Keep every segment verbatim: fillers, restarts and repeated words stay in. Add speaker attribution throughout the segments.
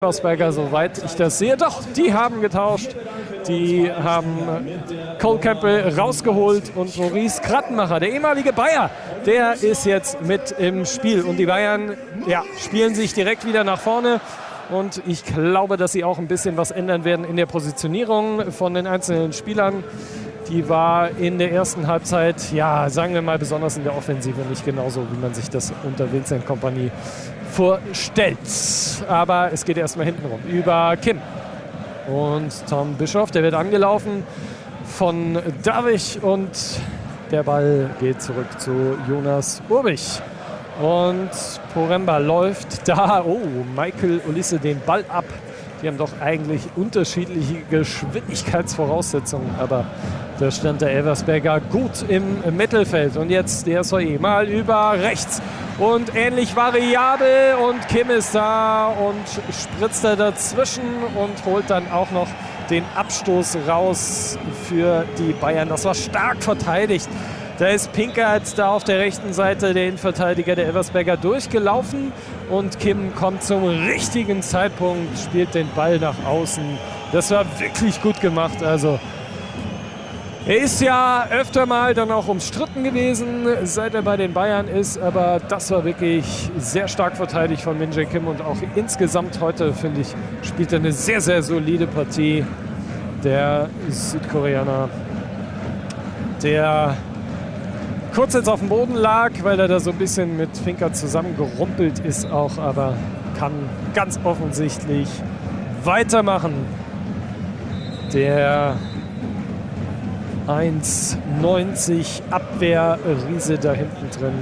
Speaker 1: Elversberger, soweit ich das sehe. Doch, die haben getauscht. Die haben Cole Campbell rausgeholt und Maurice Krattenmacher, der ehemalige Bayer, der ist jetzt mit im Spiel. Und die Bayern ja, spielen sich direkt wieder nach vorne. Und ich glaube, dass sie auch ein bisschen was ändern werden in der Positionierung von den einzelnen Spielern. Die war in der ersten Halbzeit, ja, sagen wir mal, besonders in der Offensive nicht genauso, wie man sich das unter Vincent Kompany vorstellt. Aber es geht erstmal hinten rum über Kim. Und Tom Bischoff, der wird angelaufen von Davich und der Ball geht zurück zu Jonas Urbich. Und Poremba läuft da, oh, Michael Olise den Ball ab. Die haben doch eigentlich unterschiedliche Geschwindigkeitsvoraussetzungen, aber da stand der Elversberger gut im Mittelfeld. Und jetzt der S V E mal über rechts und ähnlich variabel. Und Kim ist da und spritzt da dazwischen und holt dann auch noch den Abstoß raus für die Bayern. Das war stark verteidigt. Da ist Pinkert da auf der rechten Seite, der Innenverteidiger der Elversberger, durchgelaufen. Und Kim kommt zum richtigen Zeitpunkt, spielt den Ball nach außen. Das war wirklich gut gemacht. Also er ist ja öfter mal dann auch umstritten gewesen, seit er bei den Bayern ist. Aber das war wirklich sehr stark verteidigt von Min Jae Kim. Und auch insgesamt heute, finde ich, spielt er eine sehr, sehr solide Partie. Der Südkoreaner, der kurz jetzt auf dem Boden lag, weil er da so ein bisschen mit Finker zusammengerumpelt ist auch, aber kann ganz offensichtlich weitermachen. Der eins neunzig Abwehrriese da hinten drin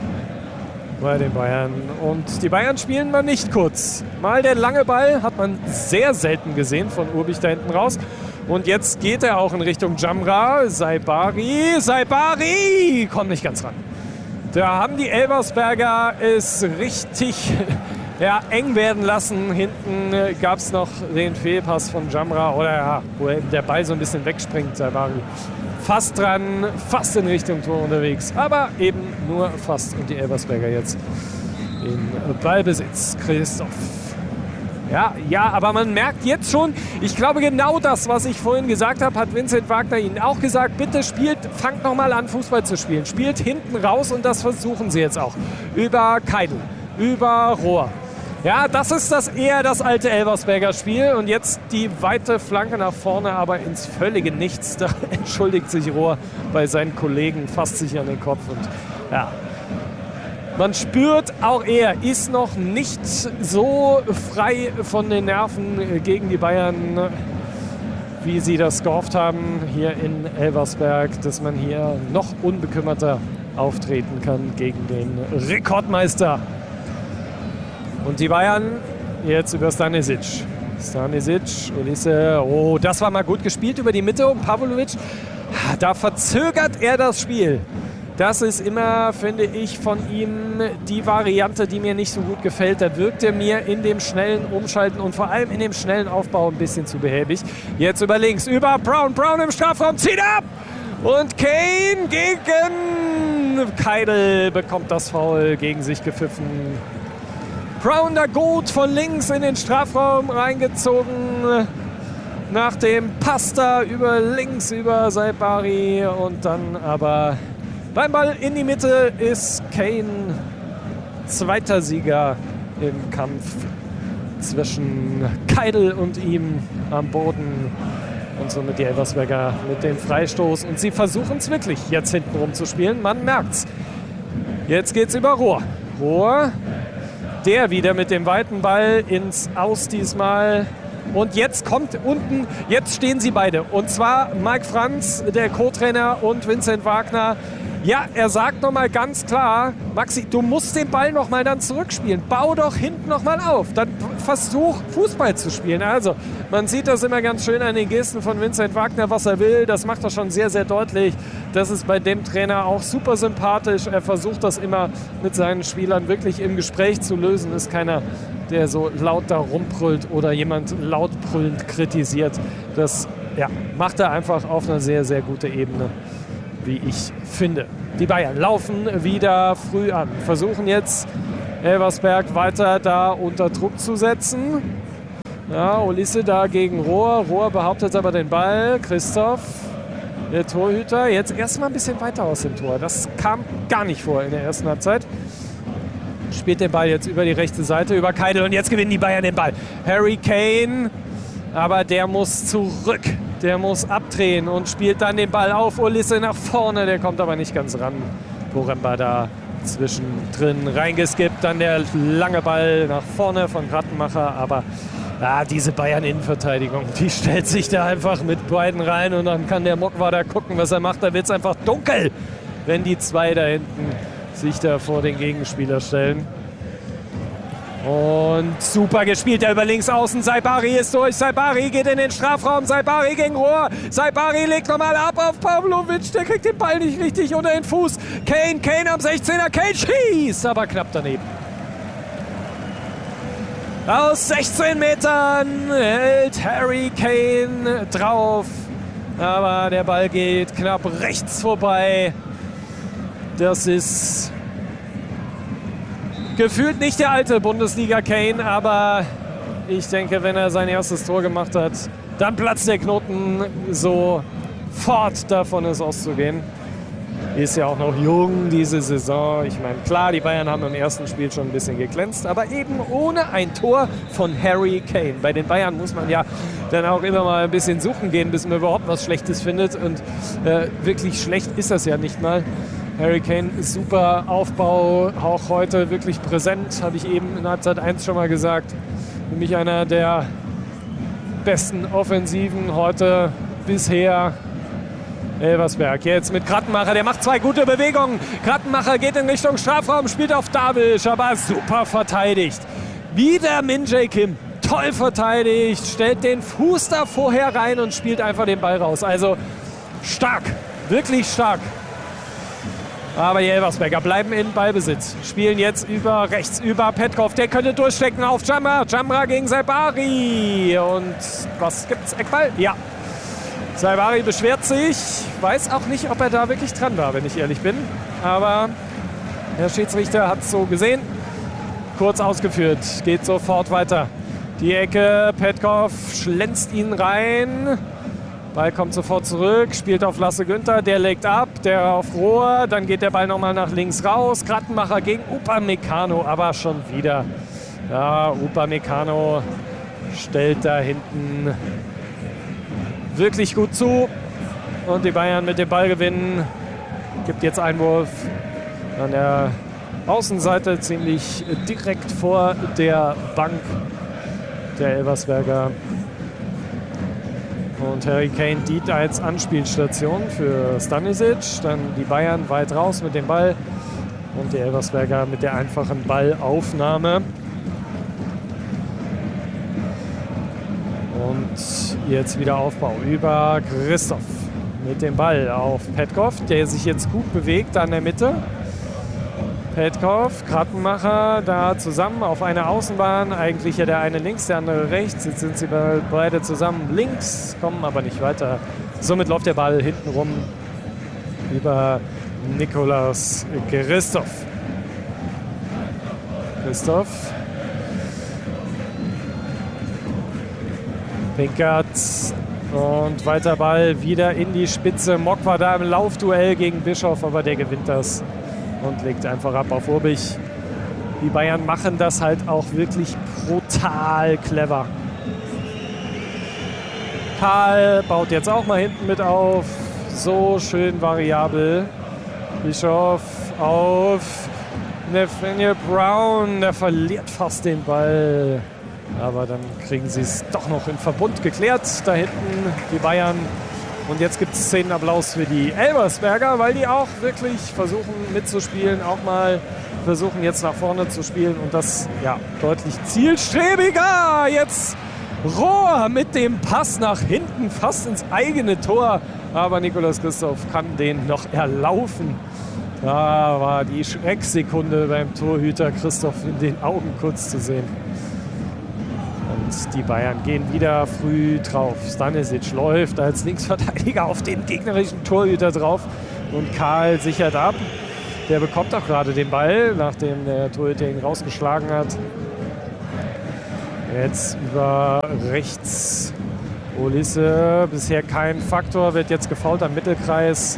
Speaker 1: bei den Bayern. Und die Bayern spielen mal nicht kurz. Mal der lange Ball hat man sehr selten gesehen von Urbich da hinten raus. Und jetzt geht er auch in Richtung Jamra. Saibari, Saibari kommt nicht ganz ran. Da haben die Elversberger es richtig ja, eng werden lassen. Hinten gab es noch den Fehlpass von Jamra, oder ja, wo der Ball so ein bisschen wegspringt. Saibari fast dran, fast in Richtung Tor unterwegs. Aber eben nur fast. Und die Elversberger jetzt in Ballbesitz. Christoph. Ja, ja, aber man merkt jetzt schon, ich glaube genau das, was ich vorhin gesagt habe, hat Vincent Wagner Ihnen auch gesagt. Bitte spielt, fangt nochmal an, Fußball zu spielen. Spielt hinten raus und das versuchen sie jetzt auch. Über Keidel, über Rohr. Ja, das ist das eher das alte Elversberger Spiel. Und jetzt die weite Flanke nach vorne, aber ins völlige Nichts. Da entschuldigt sich Rohr bei seinen Kollegen, fasst sich an den Kopf und ja. Man spürt, auch er ist noch nicht so frei von den Nerven gegen die Bayern, wie sie das gehofft haben hier in Elversberg, dass man hier noch unbekümmerter auftreten kann gegen den Rekordmeister. Und die Bayern jetzt über Stanisic. Stanisic, Olise, oh, das war mal gut gespielt über die Mitte und Pavlovic, da verzögert er das Spiel. Das ist immer, finde ich, von ihm die Variante, die mir nicht so gut gefällt. Da wirkt er mir in dem schnellen Umschalten und vor allem in dem schnellen Aufbau ein bisschen zu behäbig. Jetzt über links, über Brown. Brown im Strafraum, zieht ab! Und Kane gegen Keidel bekommt das Foul gegen sich gepfiffen. Brown da gut von links in den Strafraum reingezogen. Nach dem Pass da über links, über Saibari und dann aber beim Ball in die Mitte ist Kane zweiter Sieger im Kampf zwischen Keidel und ihm am Boden. Und somit die Elversberger mit dem Freistoß. Und sie versuchen es wirklich jetzt hinten rum zu spielen. Man merkt's. Jetzt geht's über Rohr. Rohr, der wieder mit dem weiten Ball ins Aus diesmal. Und jetzt kommt unten, jetzt stehen sie beide. Und zwar Mike Franz, der Co-Trainer, und Vincent Wagner. Ja, er sagt nochmal ganz klar, Maxi, du musst den Ball nochmal dann zurückspielen. Bau doch hinten nochmal auf. Dann versuch, Fußball zu spielen. Also, man sieht das immer ganz schön an den Gesten von Vincent Wagner, was er will. Das macht er schon sehr, sehr deutlich. Das ist bei dem Trainer auch super sympathisch. Er versucht das immer mit seinen Spielern wirklich im Gespräch zu lösen. Ist keiner, der so laut da rumbrüllt oder jemand laut brüllend kritisiert. Das ja, macht er einfach auf einer sehr, sehr guten Ebene, wie ich finde. Die Bayern laufen wieder früh an, versuchen jetzt Elversberg weiter da unter Druck zu setzen. Ja, Olise da gegen Rohr. Rohr behauptet aber den Ball. Christoph, der Torhüter, jetzt erstmal ein bisschen weiter aus dem Tor. Das kam gar nicht vor in der ersten Halbzeit. Spielt den Ball jetzt über die rechte Seite, über Keidel und jetzt gewinnen die Bayern den Ball. Harry Kane, aber der muss zurück. Der muss abdrehen und spielt dann den Ball auf. Olise nach vorne, der kommt aber nicht ganz ran. Poremba da zwischendrin reingeskippt. Dann der lange Ball nach vorne von Grattenmacher. Aber ja, diese Bayern-Innenverteidigung, die stellt sich da einfach mit beiden rein. Und dann kann der Mokwa da gucken, was er macht. Da wird es einfach dunkel, wenn die zwei da hinten sich da vor den Gegenspieler stellen. Und super gespielt, der über links außen. Saibari ist durch. Saibari geht in den Strafraum. Saibari gegen Rohr. Saibari legt nochmal ab auf Pavlovic. Der kriegt den Ball nicht richtig unter den Fuß. Kane, Kane am sechzehner. Kane schießt, aber knapp daneben. Aus sechzehn Metern hält Harry Kane drauf. Aber der Ball geht knapp rechts vorbei. Das ist gefühlt nicht der alte Bundesliga-Kane, aber ich denke, wenn er sein erstes Tor gemacht hat, dann platzt der Knoten sofort, davon ist auszugehen. Ist ja auch noch jung diese Saison. Ich meine, klar, die Bayern haben im ersten Spiel schon ein bisschen geglänzt, aber eben ohne ein Tor von Harry Kane. Bei den Bayern muss man ja dann auch immer mal ein bisschen suchen gehen, bis man überhaupt was Schlechtes findet. Und äh, wirklich schlecht ist das ja nicht mal. Harry Kane ist super, Aufbau, auch heute wirklich präsent, habe ich eben in Halbzeit eins schon mal gesagt. Für mich einer der besten Offensiven heute bisher. Elversberg jetzt mit Grattenmacher, der macht zwei gute Bewegungen. Grattenmacher geht in Richtung Strafraum, spielt auf Davic, aber super verteidigt. Wieder Min Jae Kim, toll verteidigt, stellt den Fuß da vorher rein und spielt einfach den Ball raus. Also stark, wirklich stark. Aber die Elversberger bleiben in Ballbesitz. Spielen jetzt über rechts, über Petkov. Der könnte durchstecken auf Jamra. Jamra gegen Saibari. Und was gibt's? Eckball? Ja. Saibari beschwert sich. Weiß auch nicht, ob er da wirklich dran war, wenn ich ehrlich bin. Aber der Schiedsrichter hat es so gesehen. Kurz ausgeführt. Geht sofort weiter. Die Ecke. Petkov schlänzt ihn rein. Ball kommt sofort zurück, spielt auf Lasse Günther, der legt ab, der auf Rohr, dann geht der Ball nochmal nach links raus. Grattenmacher gegen Upamecano, aber schon wieder. Ja, Upamecano stellt da hinten wirklich gut zu. Und die Bayern mit dem Ball gewinnen. Gibt jetzt Einwurf an der Außenseite, ziemlich direkt vor der Bank der Elversberger. Und Harry Kane dient als Anspielstation für Stanisic. Dann die Bayern weit raus mit dem Ball. Und die Elversberger mit der einfachen Ballaufnahme. Und jetzt wieder Aufbau über Christoph mit dem Ball auf Petkov, der sich jetzt gut bewegt an der Mitte. Petkov, Grattenmacher da zusammen auf einer Außenbahn. Eigentlich ja der eine links, der andere rechts. Jetzt sind sie beide zusammen links, kommen aber nicht weiter. Somit läuft der Ball hinten rum über Nikolaus Christoph. Christoph. Pinkert. Und weiter Ball wieder in die Spitze. Mock war da im Laufduell gegen Bischof, aber der gewinnt das. Und legt einfach ab auf Urbich. Die Bayern machen das halt auch wirklich brutal clever. Karl baut jetzt auch mal hinten mit auf. So schön variabel. Bischof auf Nathaniel Brown. Der verliert fast den Ball. Aber dann kriegen sie es doch noch in Verbund geklärt. Da hinten die Bayern. Und jetzt gibt es Szenenapplaus für die Elversberger, weil die auch wirklich versuchen mitzuspielen, auch mal versuchen jetzt nach vorne zu spielen und das ja deutlich zielstrebiger. Jetzt Rohr mit dem Pass nach hinten, fast ins eigene Tor. Aber Nikolaus Christoph kann den noch erlaufen. Da war die Schrecksekunde beim Torhüter Christoph in den Augen kurz zu sehen. Und die Bayern gehen wieder früh drauf. Stanisic läuft als Linksverteidiger auf den gegnerischen Torhüter drauf. Und Karl sichert ab. Der bekommt auch gerade den Ball, nachdem der Torhüter ihn rausgeschlagen hat. Jetzt über rechts. Olise, bisher kein Faktor, wird jetzt gefoult am Mittelkreis.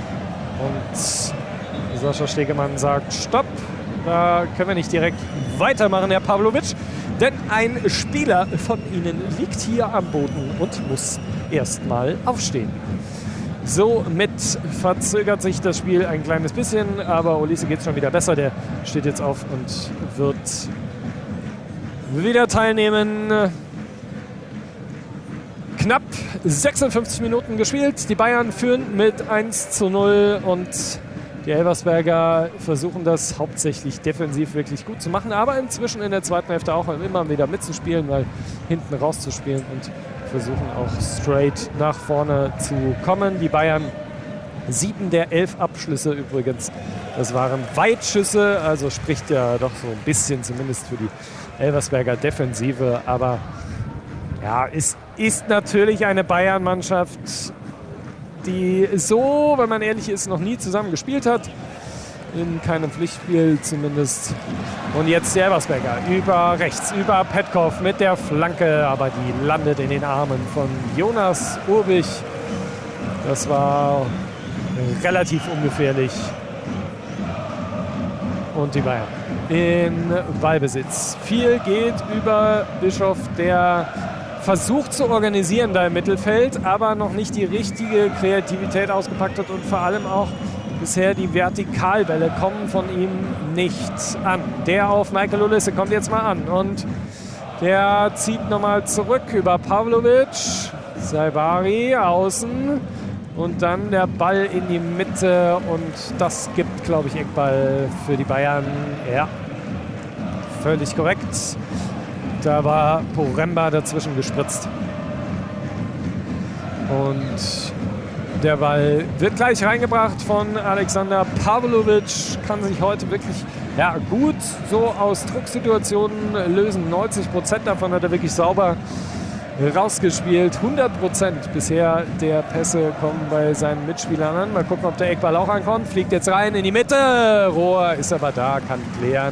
Speaker 1: Und Sascha Stegemann sagt Stopp. Da können wir nicht direkt weitermachen, Herr Pavlovic. Denn ein Spieler von Ihnen liegt hier am Boden und muss erstmal aufstehen. Somit verzögert sich das Spiel ein kleines bisschen, aber Olise geht es schon wieder besser. Der steht jetzt auf und wird wieder teilnehmen. Knapp sechsundfünfzig Minuten gespielt. Die Bayern führen mit eins zu null und die Elversberger versuchen das hauptsächlich defensiv wirklich gut zu machen, aber inzwischen in der zweiten Hälfte auch immer wieder mitzuspielen, weil hinten rauszuspielen und versuchen auch straight nach vorne zu kommen. Die Bayern, sieben der elf Abschlüsse übrigens, das waren Weitschüsse, also spricht ja doch so ein bisschen zumindest für die Elversberger Defensive, aber ja, es ist natürlich eine Bayern-Mannschaft, die so, wenn man ehrlich ist, noch nie zusammen gespielt hat. In keinem Pflichtspiel zumindest. Und jetzt die Elversberger über rechts, über Petkov mit der Flanke, aber die landet in den Armen von Jonas Urbich. Das war relativ ungefährlich. Und die Bayern in Ballbesitz. Viel geht über Bischof, der versucht zu organisieren da im Mittelfeld, aber noch nicht die richtige Kreativität ausgepackt hat und vor allem auch bisher die Vertikalbälle kommen von ihm nicht an. Der auf Michael Olise kommt jetzt mal an und der zieht nochmal zurück über Pavlovic, Saibari außen und dann der Ball in die Mitte und das gibt, glaube ich, Eckball für die Bayern. Ja, völlig korrekt. Da war Poremba dazwischen gespritzt. Und der Ball wird gleich reingebracht von Alexander Pavlovic. Kann sich heute wirklich ja, gut so aus Drucksituationen lösen. neunzig Prozent davon hat er wirklich sauber rausgespielt. hundert Prozent bisher der Pässe kommen bei seinen Mitspielern an. Mal gucken, ob der Eckball auch ankommt. Fliegt jetzt rein in die Mitte. Rohr ist aber da, kann klären.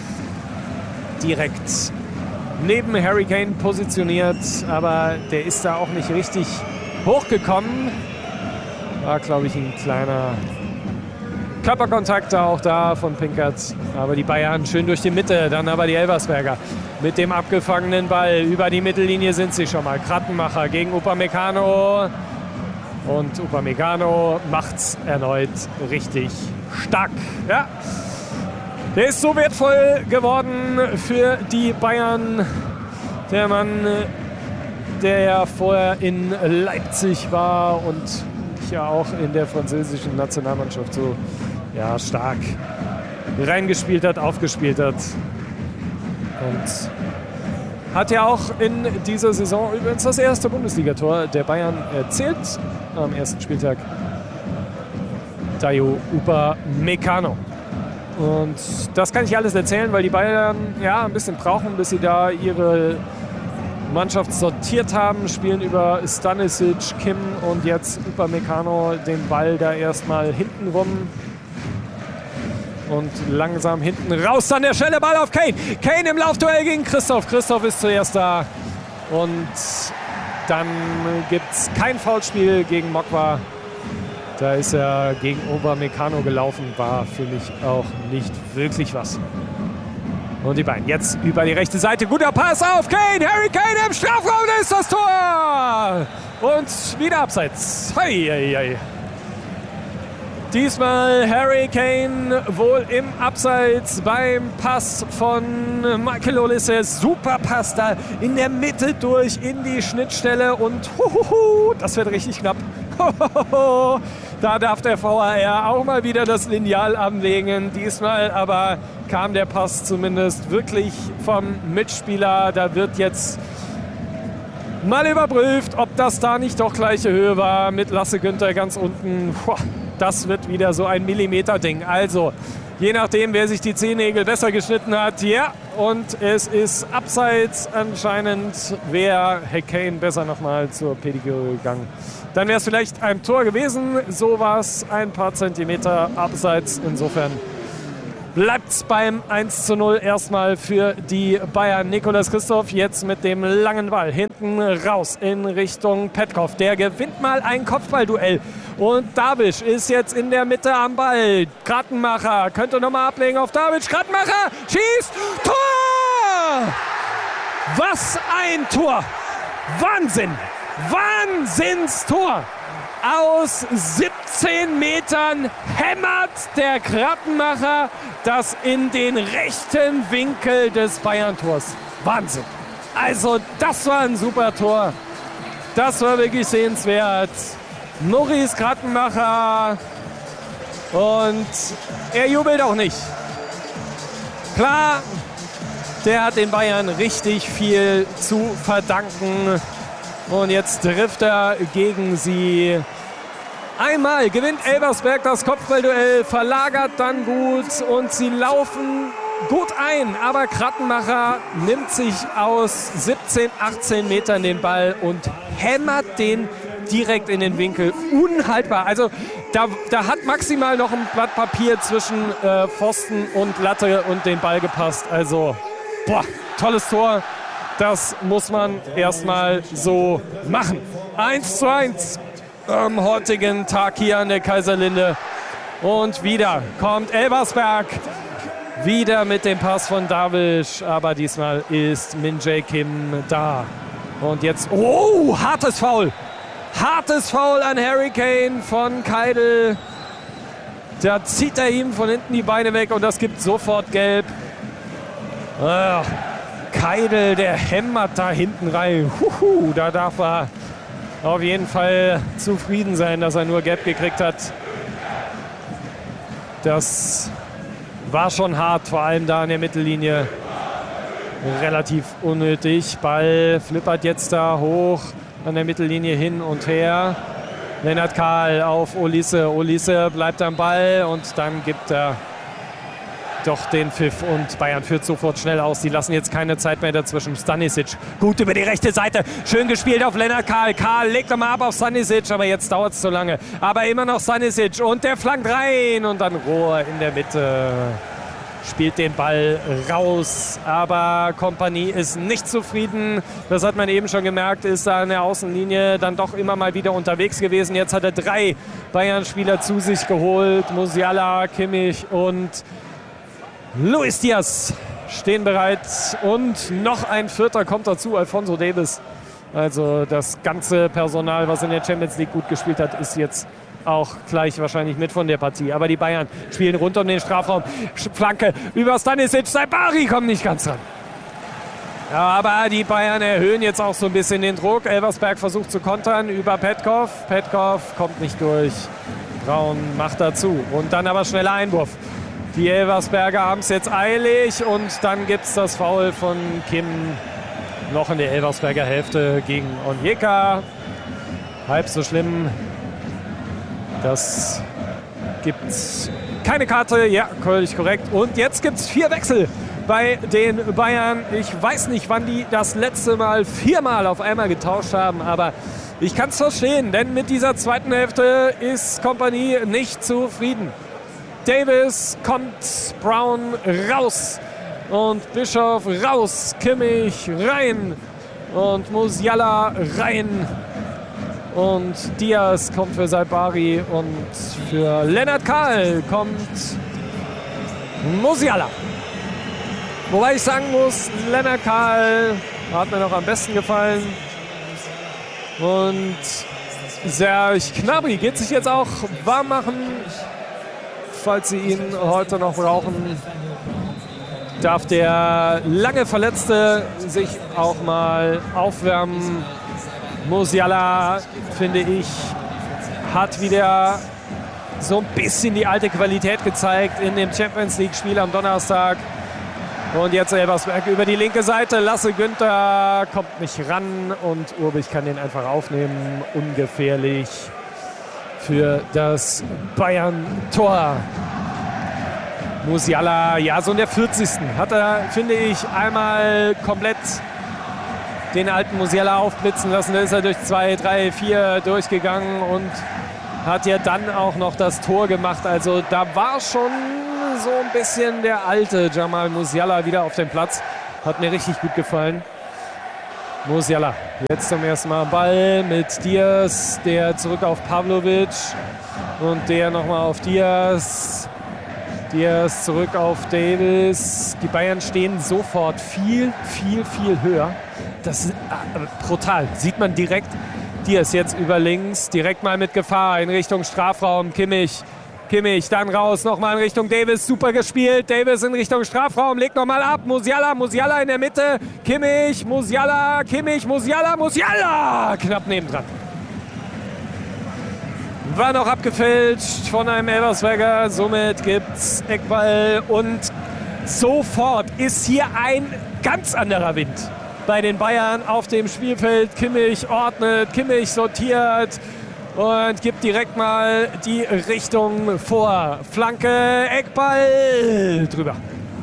Speaker 1: Direkt neben Harry Kane positioniert, aber der ist da auch nicht richtig hochgekommen. War, glaube ich, ein kleiner Körperkontakt da auch da von Pinkert. Aber die Bayern schön durch die Mitte, dann aber die Elversberger mit dem abgefangenen Ball. Über die Mittellinie sind sie schon mal. Krattenmacher gegen Upamecano. Und Upamecano macht's erneut richtig stark. Ja. Der ist so wertvoll geworden für die Bayern. Der Mann, der ja vorher in Leipzig war und ja auch in der französischen Nationalmannschaft so ja, stark reingespielt hat, aufgespielt hat. Und hat ja auch in dieser Saison übrigens das erste Bundesligator der Bayern erzielt. Am ersten Spieltag Dayot Upamecano. Und das kann ich alles erzählen, weil die Bayern ja ein bisschen brauchen, bis sie da ihre Mannschaft sortiert haben. Spielen über Stanisic, Kim und jetzt Upamecano den Ball da erstmal hinten rum. Und langsam hinten raus, dann der schnelle Ball auf Kane. Kane im Laufduell gegen Christoph. Christoph ist zuerst da. Und dann gibt es kein Foulspiel gegen Mokwa. Da ist er gegen Upamecano gelaufen, war für mich auch nicht wirklich was. Und die beiden jetzt über die rechte Seite. Guter Pass auf Kane. Harry Kane im Strafraum, da ist das Tor. Und wieder abseits. Hei, hei, hei. Diesmal Harry Kane wohl im Abseits beim Pass von Michael Olise. Super Pass da in der Mitte durch in die Schnittstelle und huhuhu, das wird richtig knapp. Hohoho. Da darf der V A R auch mal wieder das Lineal anlegen. Diesmal aber kam der Pass zumindest wirklich vom Mitspieler. Da wird jetzt mal überprüft, ob das da nicht doch gleiche Höhe war mit Lasse Günther ganz unten. Das wird wieder so ein Millimeter-Ding. Also, je nachdem, wer sich die Zehennägel besser geschnitten hat. Ja, und es ist abseits anscheinend. Wäre Harry Kane besser nochmal zur Pediküre gegangen. Dann wäre es vielleicht ein Tor gewesen. So war es ein paar Zentimeter abseits. Insofern bleibt es beim eins zu null erstmal für die Bayern. Nicolas Christoph jetzt mit dem langen Ball hinten raus in Richtung Petkov. Der gewinnt mal ein Kopfballduell. Und Davic ist jetzt in der Mitte am Ball. Krattenmacher könnte nochmal ablegen auf Davic. Krattenmacher schießt. Tor! Was ein Tor! Wahnsinn! Wahnsinnstor! Aus siebzehn Metern hämmert der Krattenmacher das in den rechten Winkel des Bayern-Tors. Wahnsinn! Also das war ein super Tor. Das war wirklich sehenswert. Maurice Krattenmacher, und er jubelt auch nicht. Klar, der hat den Bayern richtig viel zu verdanken. Und jetzt trifft er gegen sie. Einmal gewinnt Elversberg das Kopfballduell, verlagert dann gut und sie laufen gut ein. Aber Krattenmacher nimmt sich aus siebzehn, achtzehn Metern den Ball und hämmert den direkt in den Winkel. Unhaltbar. Also da, da hat maximal noch ein Blatt Papier zwischen äh, Pfosten und Latte und den Ball gepasst. Also, boah, tolles Tor. Das muss man erstmal so machen. eins zu eins am heutigen Tag hier an der Kaiserlinde. Und wieder kommt Elversberg. Wieder mit dem Pass von Davic. Aber diesmal ist Min-Jae Kim da. Und jetzt, oh, hartes Foul. Hartes Foul an Harry Kane von Keidel. Da zieht er ihm von hinten die Beine weg und das gibt sofort Gelb. Ah, Keidel, der hämmert da hinten rein. Huhu, da darf er auf jeden Fall zufrieden sein, dass er nur Gelb gekriegt hat. Das war schon hart, vor allem da an der Mittellinie. Relativ unnötig. Ball flippert jetzt da hoch an der Mittellinie hin und her. Lennart Kahl auf Olise. Olise bleibt am Ball und dann gibt er doch den Pfiff und Bayern führt sofort schnell aus. Die lassen jetzt keine Zeit mehr dazwischen. Stanisic gut über die rechte Seite. Schön gespielt auf Lennart Kahl. Kahl legt nochmal ab auf Stanisic, aber jetzt dauert es zu lange. Aber immer noch Stanisic und der flankt rein und dann Rohr in der Mitte. Spielt den Ball raus, aber Kompanie ist nicht zufrieden. Das hat man eben schon gemerkt, ist da an der Außenlinie dann doch immer mal wieder unterwegs gewesen. Jetzt hat er drei Bayern-Spieler zu sich geholt. Musiala, Kimmich und Luis Diaz stehen bereit. Und noch ein Vierter kommt dazu, Alphonso Davies. Also das ganze Personal, was in der Champions League gut gespielt hat, ist jetzt auch gleich wahrscheinlich mit von der Partie. Aber die Bayern spielen rund um den Strafraum. Flanke über Stanisic. Saibari kommt nicht ganz dran. Ja, aber die Bayern erhöhen jetzt auch so ein bisschen den Druck. Elversberg versucht zu kontern über Petkov. Petkov kommt nicht durch. Braun macht dazu. Und dann aber schneller Einwurf. Die Elversberger haben es jetzt eilig. Und dann gibt es das Foul von Kim noch in der Elversberger Hälfte gegen Onyeka. Halb so schlimm. Das gibt's keine Karte, ja, völlig korrekt. Und jetzt gibt es vier Wechsel bei den Bayern. Ich weiß nicht, wann die das letzte Mal viermal auf einmal getauscht haben, aber ich kann es verstehen, denn mit dieser zweiten Hälfte ist Kompanie nicht zufrieden. Davies kommt, Brown raus und Bischof raus, Kimmich rein und Musiala rein. Und Diaz kommt für Saibari und für Lennart Kahl kommt Musiala. Wobei ich sagen muss, Lennart Kahl hat mir noch am besten gefallen. Und Serge Gnabry geht sich jetzt auch warm machen, falls sie ihn heute noch brauchen. Darf der lange Verletzte sich auch mal aufwärmen. Musiala, finde ich, hat wieder so ein bisschen die alte Qualität gezeigt in dem Champions-League-Spiel am Donnerstag. Und jetzt Elversberg über die linke Seite. Lasse Günther kommt nicht ran und Urbich kann den einfach aufnehmen. Ungefährlich für das Bayern-Tor. Musiala, ja, so in der vierzigsten hat er, finde ich, einmal komplett den alten Musiala aufblitzen lassen. Da ist er durch zwei, drei, vier durchgegangen und hat ja dann auch noch das Tor gemacht. Also da war schon so ein bisschen der alte Jamal Musiala wieder auf dem Platz. Hat mir richtig gut gefallen. Musiala, jetzt zum ersten Mal Ball mit Diaz, der zurück auf Pavlovic und der nochmal auf Diaz. Diaz zurück auf Davis. Die Bayern stehen sofort viel, viel, viel höher. Das ist äh, brutal. Sieht man direkt. Diaz jetzt über links, direkt mal mit Gefahr in Richtung Strafraum. Kimmich, Kimmich, dann raus, nochmal in Richtung Davis. Super gespielt. Davis in Richtung Strafraum, legt nochmal ab. Musiala, Musiala in der Mitte. Kimmich, Musiala, Kimmich, Musiala, Musiala. Knapp nebendran. War noch abgefälscht von einem Elversberger. Somit gibt's Eckball. Und sofort ist hier ein ganz anderer Wind bei den Bayern auf dem Spielfeld. Kimmich ordnet, Kimmich sortiert und gibt direkt mal die Richtung vor. Flanke, Eckball, drüber.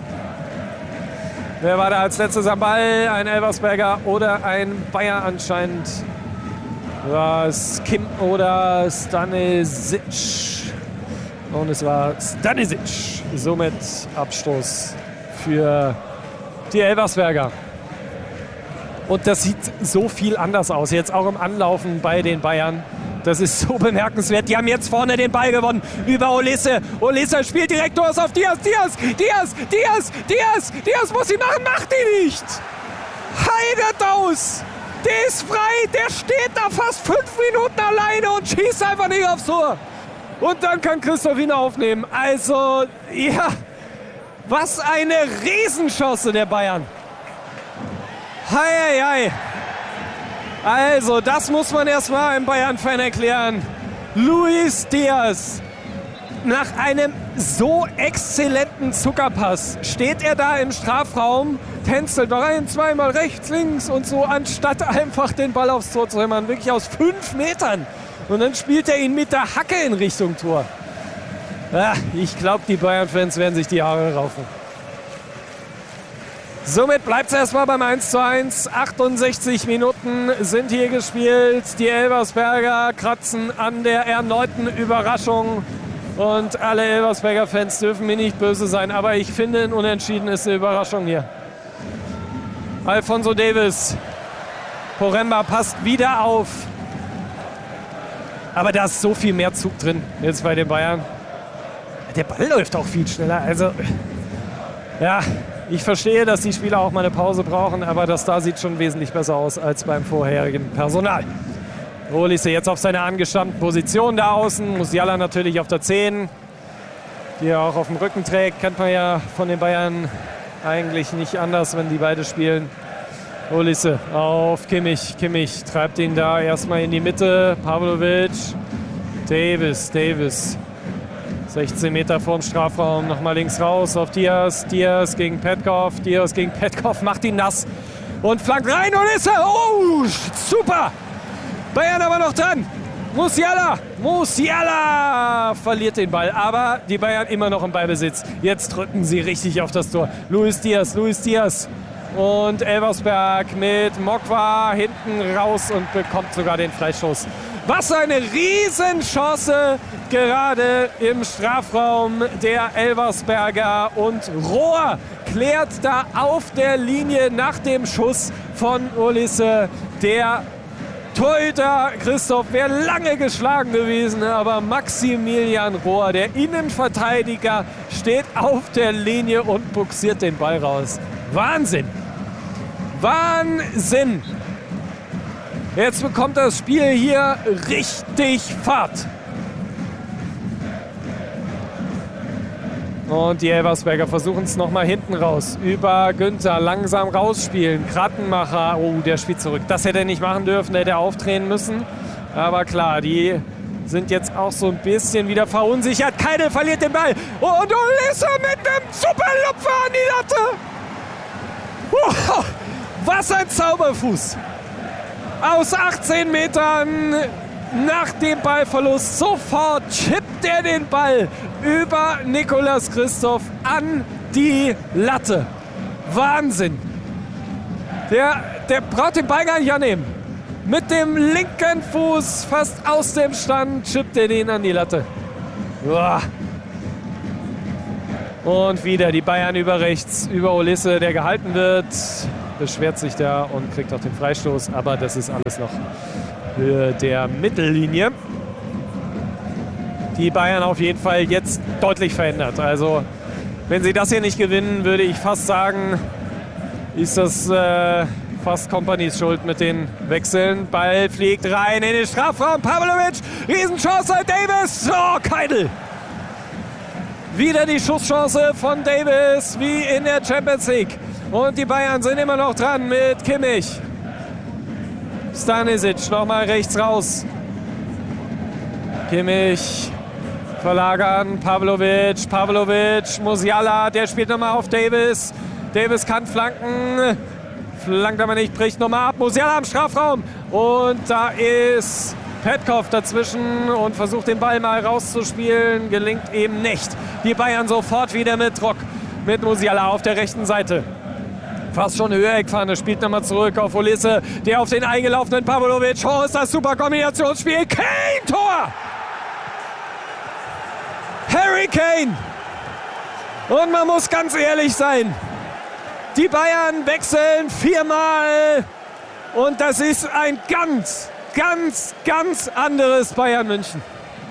Speaker 1: Wer war da als letztes am Ball? Ein Elversberger oder ein Bayer anscheinend. War es Kim oder Stanisic? Und es war Stanisic. Somit Abstoß für die Elversberger. Und das sieht so viel anders aus, jetzt auch im Anlaufen bei den Bayern. Das ist so bemerkenswert. Die haben jetzt vorne den Ball gewonnen über Olise. Olise spielt direkt durch auf Diaz. Diaz, Diaz, Diaz, Diaz, Diaz muss sie machen, macht die nicht. Heiderdaus, der ist frei, der steht da fast fünf Minuten alleine und schießt einfach nicht aufs Tor. Und dann kann Christoph ihn aufnehmen. Also, ja, was eine Riesenchance der Bayern. Hei, hei. Also, das muss man erstmal einem Bayern-Fan erklären. Luis Diaz, nach einem so exzellenten Zuckerpass, steht er da im Strafraum, tänzelt rein, zweimal rechts, links und so, anstatt einfach den Ball aufs Tor zu hämmern, wirklich aus fünf Metern. Und dann spielt er ihn mit der Hacke in Richtung Tor. Ja, ich glaube, die Bayern-Fans werden sich die Haare raufen. Somit bleibt es erstmal beim eins zu eins. achtundsechzig Minuten sind hier gespielt. Die Elversberger kratzen an der erneuten Überraschung. Und alle Elversberger-Fans dürfen mir nicht böse sein. Aber ich finde, ein Unentschieden ist eine Überraschung hier. Alphonso Davies. Poremba passt wieder auf. Aber da ist so viel mehr Zug drin jetzt bei den Bayern. Der Ball läuft auch viel schneller. Also, ja... Ich verstehe, dass die Spieler auch mal eine Pause brauchen, aber das da sieht schon wesentlich besser aus als beim vorherigen Personal. Olise jetzt auf seiner angestammten Position da außen. Musiala natürlich auf der zehn, die er auch auf dem Rücken trägt. Kennt man ja von den Bayern eigentlich nicht anders, wenn die beide spielen. Olise auf Kimmich. Kimmich treibt ihn da erstmal in die Mitte. Pavlovic. Davis, Davis. sechzehn Meter vorm Strafraum, nochmal links raus auf Diaz. Diaz gegen Petkov. Diaz gegen Petkov macht ihn nass. Und flankt rein und ist er. Oh, super. Bayern aber noch dran. Musiala. Musiala verliert den Ball. Aber die Bayern immer noch im Ballbesitz. Jetzt drücken sie richtig auf das Tor. Luis Diaz, Luis Diaz. Und Elversberg mit Mokwa hinten raus und bekommt sogar den Freistoß. Was eine Riesenchance gerade im Strafraum der Elversberger. Und Rohr klärt da auf der Linie nach dem Schuss von Olise. Der Torhüter Christoph wäre lange geschlagen gewesen, aber Maximilian Rohr, der Innenverteidiger, steht auf der Linie und buxiert den Ball raus. Wahnsinn! Wahnsinn! Jetzt bekommt das Spiel hier richtig Fahrt. Und die Elversberger versuchen es nochmal hinten raus. Über Günther langsam rausspielen. Krattenmacher, oh, der spielt zurück. Das hätte er nicht machen dürfen, der hätte aufdrehen müssen. Aber klar, die sind jetzt auch so ein bisschen wieder verunsichert. Keidel verliert den Ball. Und Olise mit einem super Lupfer an die Latte. Wow, was ein Zauberfuß. Aus achtzehn Metern nach dem Ballverlust sofort chippt er den Ball über Nicolas Christoph an die Latte. Wahnsinn. Der, der braucht den Ball gar nicht annehmen. Mit dem linken Fuß fast aus dem Stand chippt er den an die Latte. Uah. Und wieder die Bayern über rechts, über Olise, der gehalten wird. Beschwert sich da und kriegt auch den Freistoß. Aber das ist alles noch Höhe der Mittellinie. Die Bayern auf jeden Fall jetzt deutlich verändert. Also wenn sie das hier nicht gewinnen, würde ich fast sagen, ist das äh, fast Companys Schuld mit den Wechseln. Ball fliegt rein in den Strafraum. Pavlovic, Riesenchance, Davis. Oh, Keidel. Wieder die Schusschance von Davis, wie in der Champions League. Und die Bayern sind immer noch dran mit Kimmich. Stanisic nochmal rechts raus. Kimmich verlagern, Pavlovic, Pavlovic, Musiala, der spielt nochmal auf Davis. Davis kann flanken, flankt aber nicht, bricht nochmal ab. Musiala am Strafraum und da ist Petkov dazwischen und versucht den Ball mal rauszuspielen, gelingt eben nicht. Die Bayern sofort wieder mit Druck, mit Musiala auf der rechten Seite. Fast schon Höhe Eckfahne, spielt nochmal zurück auf Olise, der auf den eingelaufenen Pavlovic. Oh, ist das super Kombinationsspiel. Kane, Tor! Harry Kane! Und man muss ganz ehrlich sein, die Bayern wechseln viermal und das ist ein ganz, ganz, ganz anderes Bayern München.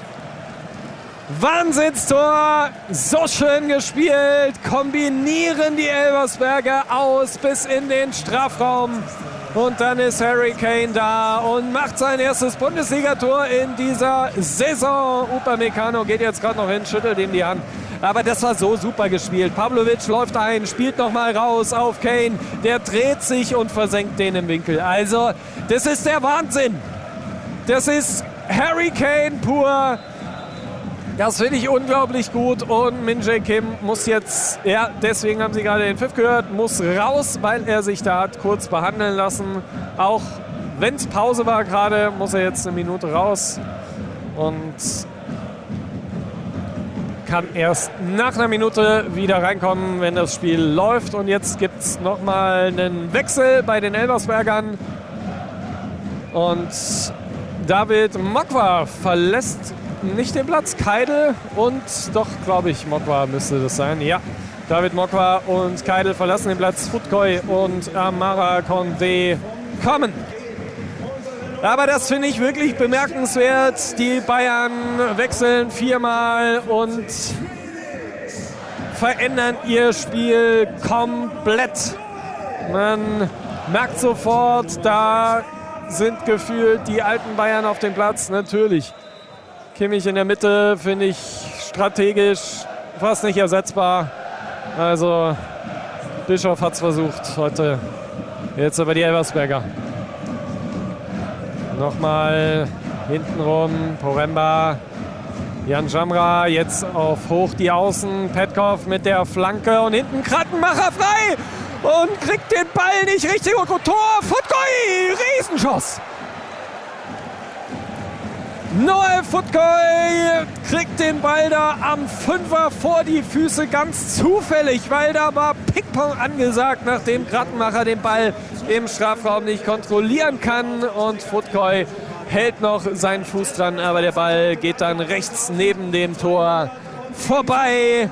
Speaker 1: Wahnsinnstor, so schön gespielt, kombinieren die Elversberger aus bis in den Strafraum. Und dann ist Harry Kane da und macht sein erstes Bundesligator in dieser Saison. Upamecano geht jetzt gerade noch hin, schüttelt ihm die Hand. Aber das war so super gespielt. Pavlovic läuft ein, spielt nochmal raus auf Kane. Der dreht sich und versenkt den im Winkel. Also, das ist der Wahnsinn. Das ist Harry Kane pur. Das finde ich unglaublich gut und Min-Jae Kim muss jetzt, ja, deswegen haben Sie gerade den Pfiff gehört, muss raus, weil er sich da hat kurz behandeln lassen. Auch wenn es Pause war gerade, muss er jetzt eine Minute raus und kann erst nach einer Minute wieder reinkommen, wenn das Spiel läuft. Und jetzt gibt es nochmal einen Wechsel bei den Elversbergern und David Mokwa verlässt nicht den Platz. Keidel und doch, glaube ich, Mokwa müsste das sein. Ja, David Mokwa und Keidel verlassen den Platz. Futkoi und Amara Condé kommen. Aber das finde ich wirklich bemerkenswert. Die Bayern wechseln viermal und verändern ihr Spiel komplett. Man merkt sofort, da sind gefühlt die alten Bayern auf dem Platz. Natürlich. Kimmich in der Mitte finde ich strategisch fast nicht ersetzbar. Also Bischof hat es versucht heute. Jetzt aber die Elversberger. Nochmal hintenrum, Poremba, Jan Jamra, jetzt auf hoch die Außen, Petkov mit der Flanke und hinten Krattenmacher frei und kriegt den Ball nicht richtig und Tor, Futkoi, Riesenschuss. Noel Futkoi kriegt den Ball da am Fünfer vor die Füße, ganz zufällig, weil da war Ping-Pong angesagt, nachdem Krattenmacher den Ball im Strafraum nicht kontrollieren kann. Und Futkoi hält noch seinen Fuß dran, aber der Ball geht dann rechts neben dem Tor vorbei.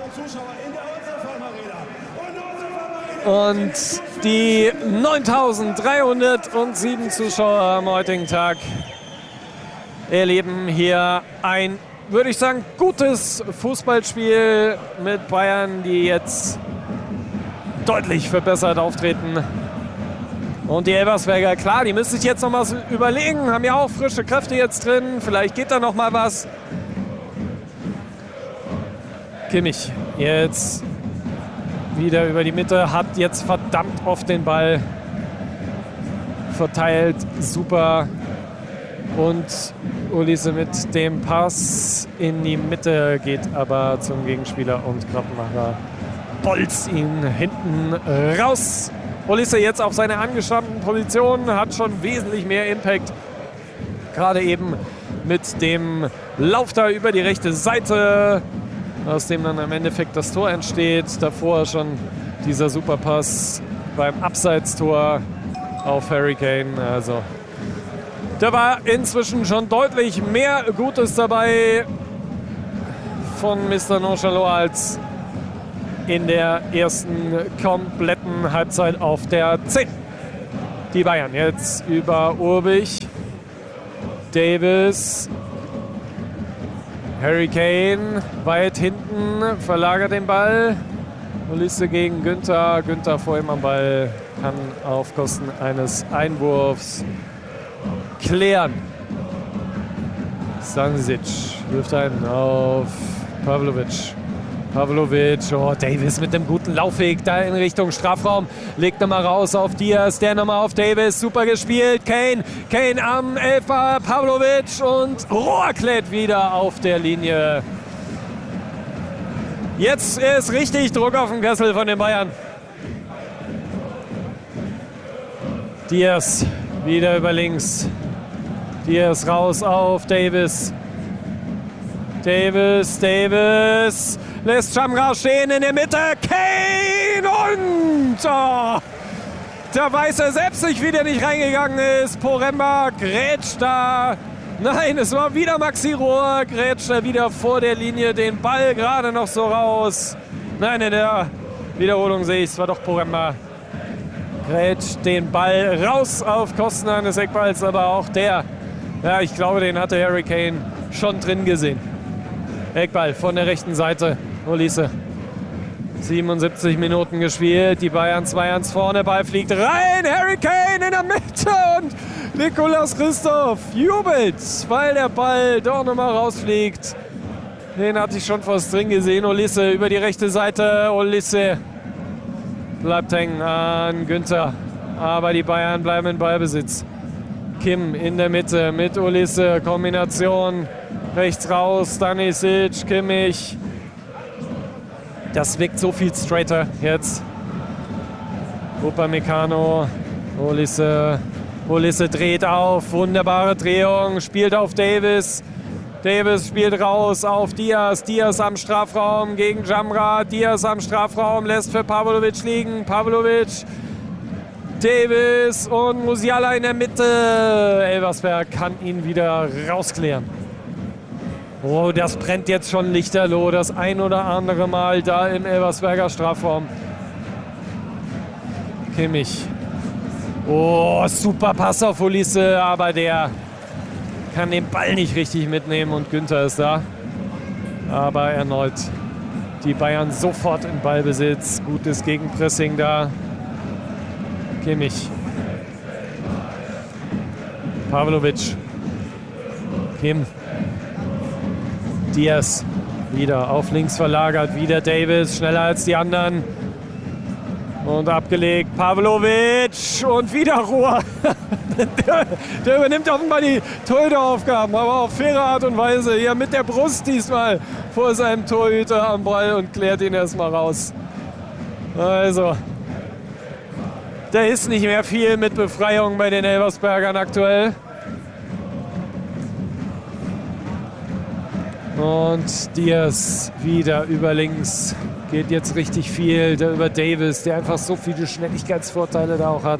Speaker 1: Und die neuntausenddreihundertsieben Zuschauer am heutigen Tag erleben hier ein, würde ich sagen, gutes Fußballspiel mit Bayern, die jetzt deutlich verbessert auftreten. Und die Elversberger, klar, die müssen sich jetzt noch was überlegen, haben ja auch frische Kräfte jetzt drin, vielleicht geht da noch mal was. Kimmich jetzt wieder über die Mitte, hat jetzt verdammt oft den Ball verteilt, super. Und Olise mit dem Pass in die Mitte geht aber zum Gegenspieler und Krattenmacher bolzt ihn hinten raus. Olise jetzt auf seiner angestammten Position, hat schon wesentlich mehr Impact. Gerade eben mit dem Lauf da über die rechte Seite, aus dem dann im Endeffekt das Tor entsteht. Davor schon dieser Superpass beim Abseitstor auf Harry Kane. Also da war inzwischen schon deutlich mehr Gutes dabei von Mister Nonchalant als in der ersten kompletten Halbzeit auf der zehn. Die Bayern jetzt über Urbich. Davis. Harry Kane weit hinten, verlagert den Ball. Olise gegen Günther. Günther vor ihm am Ball, kann auf Kosten eines Einwurfs klären. Stanisic wirft einen auf Pavlovic. Pavlovic, oh, Davis mit dem guten Laufweg da in Richtung Strafraum. Legt nochmal raus auf Diaz, der nochmal auf Davis. Super gespielt. Kane, Kane am Elfer, Pavlovic und Rohrklet wieder auf der Linie. Jetzt ist richtig Druck auf dem Kessel von den Bayern. Diaz wieder über links. Diaz raus auf Davis. Davis, Davis lässt Schamra stehen in der Mitte. Kane und oh, da weiß er selbst nicht, wie der nicht reingegangen ist. Poremba grätscht da. Nein, es war wieder Maxi Rohr. Grätscht er wieder vor der Linie den Ball gerade noch so raus. Nein, in der Wiederholung sehe ich, es war doch Poremba. Grätscht den Ball raus auf Kosten eines Eckballs, aber auch der, ja, ich glaube, den hatte Harry Kane schon drin gesehen. Eckball von der rechten Seite. Olise. siebenundsiebzig Minuten gespielt. Die Bayern zwei eins vorne. Ball fliegt rein. Harry Kane in der Mitte. Und Nicolas Christoph jubelt, weil der Ball doch nochmal rausfliegt. Den hatte ich schon fast drin gesehen. Olise über die rechte Seite. Olise bleibt hängen an Günther. Aber die Bayern bleiben in Ballbesitz. Kim in der Mitte mit Olise. Kombination. Rechts raus, Stanisic, Kimmich. Das wirkt so viel straighter jetzt. Upamecano, Olise, Olise dreht auf, wunderbare Drehung, spielt auf Davis. Davis spielt raus auf Diaz, Diaz am Strafraum gegen Jamra. Diaz am Strafraum, lässt für Pavlovic liegen. Pavlovic, Davis und Musiala in der Mitte. Elversberg kann ihn wieder rausklären. Oh, das brennt jetzt schon lichterloh, das ein oder andere Mal da im Elversberger Strafraum. Kimmich. Oh, super Pass auf Olise, aber der kann den Ball nicht richtig mitnehmen und Günther ist da. Aber erneut die Bayern sofort in Ballbesitz. Gutes Gegenpressing da. Kimmich. Pavlovic. Kim. Diaz wieder auf links verlagert, wieder Davis, schneller als die anderen. Und abgelegt, Pavlovic und wieder Rohr. der, der übernimmt offenbar die Torhüteraufgaben, aber auf faire Art und Weise. Hier mit der Brust diesmal vor seinem Torhüter am Ball und klärt ihn erstmal raus. Also, da ist nicht mehr viel mit Befreiung bei den Elversbergern aktuell. Und Diaz wieder über links. Geht jetzt richtig viel da über Davis, der einfach so viele Schnelligkeitsvorteile da auch hat.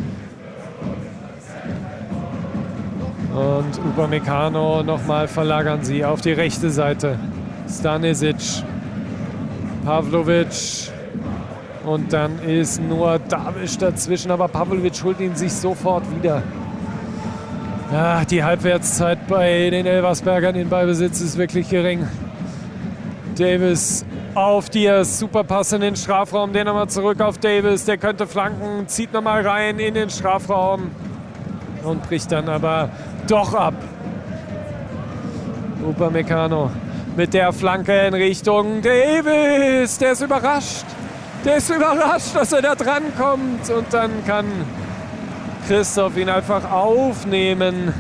Speaker 1: Und Upamecano nochmal verlagern sie auf die rechte Seite. Stanisic, Pavlovic und dann ist nur Davic dazwischen, aber Pavlovic holt ihn sich sofort wieder. Ja, die Halbwertszeit bei den Elversbergern in Ballbesitz ist wirklich gering. Davis auf Diaz, super Pass in den Strafraum, den nochmal zurück auf Davis, der könnte flanken, zieht nochmal rein in den Strafraum und bricht dann aber doch ab. Upamecano mit der Flanke in Richtung Davis, der ist überrascht, der ist überrascht, dass er da dran kommt und dann kann Christoph ihn einfach aufnehmen.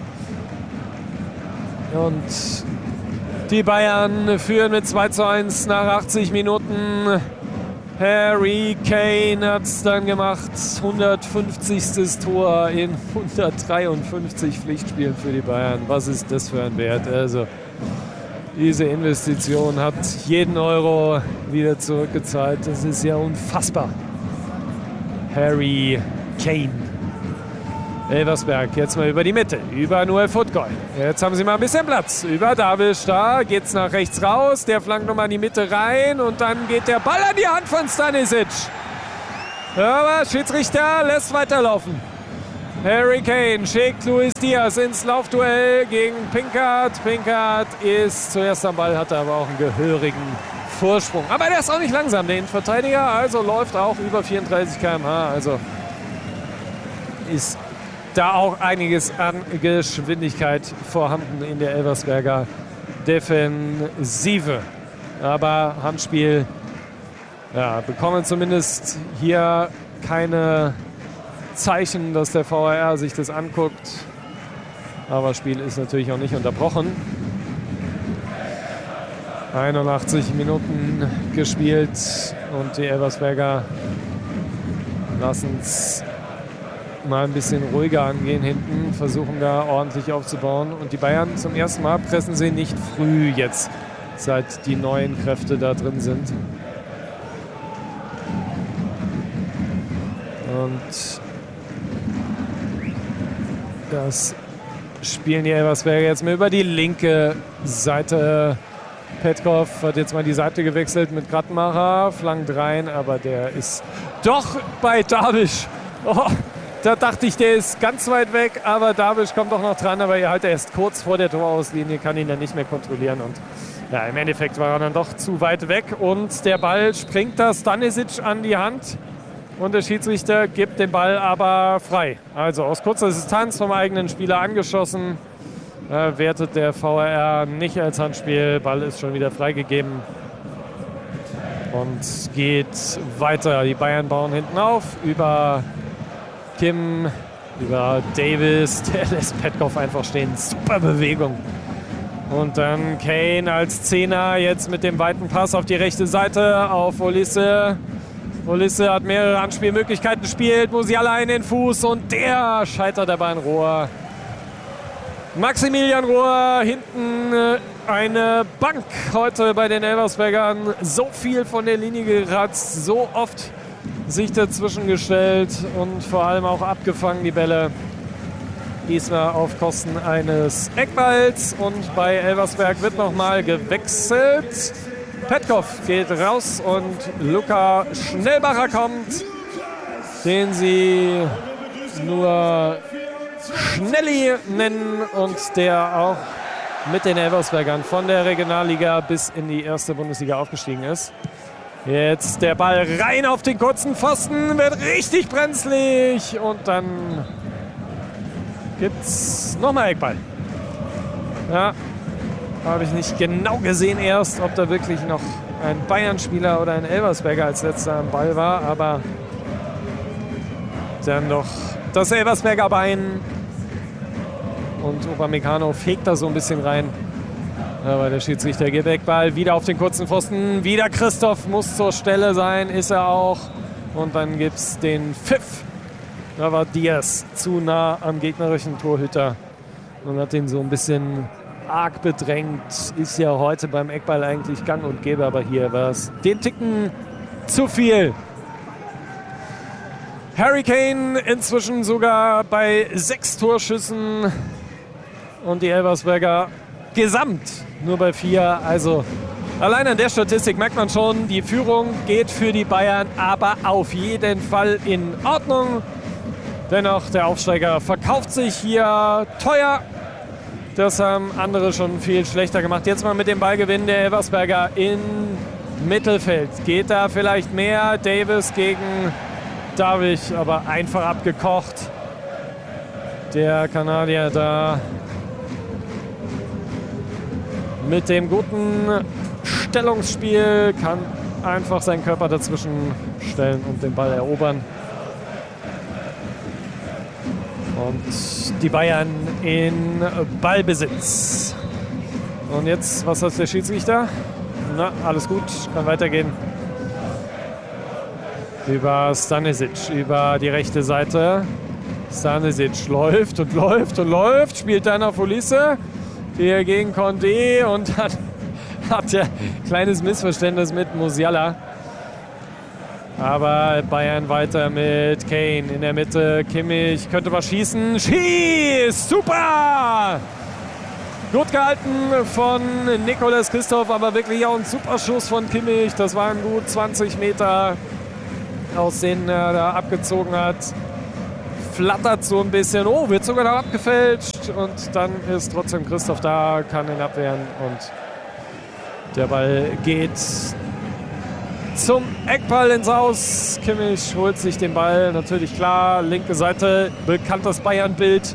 Speaker 1: Und die Bayern führen mit zwei zu eins nach achtzig Minuten. Harry Kane hat es dann gemacht. hundertfünfzigstes Tor in hundertdreiundfünfzig Pflichtspielen für die Bayern. Was ist das für ein Wert? Also diese Investition hat jeden Euro wieder zurückgezahlt. Das ist ja unfassbar. Harry Kane. Elversberg jetzt mal über die Mitte, über Noel Futgoy. Jetzt haben sie mal ein bisschen Platz. Über Davisch, da geht's nach rechts raus. Der flankt nochmal in die Mitte rein und dann geht der Ball an die Hand von Stanisic. Aber Schiedsrichter lässt weiterlaufen. Harry Kane schickt Luis Diaz ins Laufduell gegen Pinkard. Pinkard ist zuerst am Ball, hatte aber auch einen gehörigen Vorsprung. Aber der ist auch nicht langsam, der Innenverteidiger. Also läuft auch über vierunddreißig Kilometer pro Stunde. Also ist da auch einiges an Geschwindigkeit vorhanden in der Elversberger Defensive. Aber Handspiel, ja, bekommen zumindest hier keine Zeichen, dass der V A R sich das anguckt. Aber das Spiel ist natürlich auch nicht unterbrochen. einundachtzig Minuten gespielt und die Elversberger lassen es mal ein bisschen ruhiger angehen hinten, versuchen da ordentlich aufzubauen. Und die Bayern zum ersten Mal pressen sie nicht früh jetzt, seit die neuen Kräfte da drin sind. Und das spielen die Elversberger jetzt mal über die linke Seite. Petkov hat jetzt mal die Seite gewechselt mit Gradmacher, flankt rein, aber der ist doch bei Davisch. Oh, da dachte ich, der ist ganz weit weg, aber Davisch kommt doch noch dran, aber er halt erst kurz vor der Torauslinie, kann ihn dann nicht mehr kontrollieren und ja, im Endeffekt war er dann doch zu weit weg und der Ball springt da Stanisic an die Hand und der Schiedsrichter gibt den Ball aber frei. Also aus kurzer Distanz vom eigenen Spieler angeschossen, äh, wertet der V A R nicht als Handspiel, Ball ist schon wieder freigegeben und geht weiter. Die Bayern bauen hinten auf über Kim, über Davis, der lässt Petkov einfach stehen. Super Bewegung. Und dann Kane als Zehner, jetzt mit dem weiten Pass auf die rechte Seite auf Olise. Olise hat mehrere Anspielmöglichkeiten, spielt Musiala in den Fuß und der scheitert dabei an Rohr. Maximilian Rohr hinten eine Bank heute bei den Elversbergern. So viel von der Linie geratzt, so oft sich dazwischen gestellt und vor allem auch abgefangen, die Bälle. Diesmal auf Kosten eines Eckballs und bei Elversberg wird nochmal gewechselt. Petkov geht raus und Luca Schnellbacher kommt, den sie nur Schnelli nennen und der auch mit den Elversbergern von der Regionalliga bis in die erste Bundesliga aufgestiegen ist. Jetzt der Ball rein auf den kurzen Pfosten, wird richtig brenzlig und dann gibt es nochmal Eckball. Ja, habe ich nicht genau gesehen erst, ob da wirklich noch ein Bayern-Spieler oder ein Elversberger als letzter am Ball war, aber dann doch das Elversberger Bein und Upamecano fegt da so ein bisschen rein. Aber der Schiedsrichter gibt Eckball, wieder auf den kurzen Pfosten, wieder Christoph muss zur Stelle sein, ist er auch. Und dann gibt es den Pfiff. Da war Diaz zu nah am gegnerischen Torhüter und hat ihn so ein bisschen arg bedrängt. Ist ja heute beim Eckball eigentlich gang und gäbe, aber hier war es den Ticken zu viel. Harry Kane inzwischen sogar bei sechs Torschüssen und die Elversberger gesamt nur bei vier. Also allein an der Statistik merkt man schon, die Führung geht für die Bayern, aber auf jeden Fall in Ordnung. Dennoch, der Aufsteiger verkauft sich hier teuer. Das haben andere schon viel schlechter gemacht. Jetzt mal mit dem Ballgewinn der Elversberger in Mittelfeld. Geht da vielleicht mehr? Davis gegen Davisch, aber einfach abgekocht. Der Kanadier da mit dem guten Stellungsspiel kann einfach seinen Körper dazwischen stellen und den Ball erobern. Und die Bayern in Ballbesitz. Und jetzt, was hat der Schiedsrichter? Na, alles gut, kann weitergehen. Über Stanisic, über die rechte Seite. Stanisic läuft und läuft und läuft, spielt dann auf Olise. Hier gegen Condé und dann hat er ein kleines Missverständnis mit Musiala. Aber Bayern weiter mit Kane in der Mitte. Kimmich könnte was schießen. Schießt! Super! Gut gehalten von Nicolas Christoph, aber wirklich auch ein super Schuss von Kimmich. Das waren gut zwanzig Meter, aus denen er da abgezogen hat. Flattert so ein bisschen. Oh, wird sogar noch abgefälscht. Und dann ist trotzdem Christoph da, kann ihn abwehren. Und der Ball geht zum Eckball ins Aus. Kimmich holt sich den Ball, natürlich klar. Linke Seite, bekanntes Bayern-Bild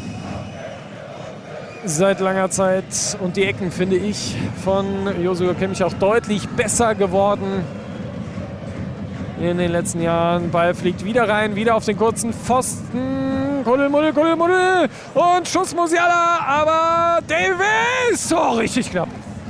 Speaker 1: seit langer Zeit. Und die Ecken, finde ich, von Joshua Kimmich auch deutlich besser geworden in den letzten Jahren. Ball fliegt wieder rein, wieder auf den kurzen Pfosten. Kuddelmuddel, Kuddelmuddel. Und Schuss Musiala, aber Davis. Oh, richtig knapp.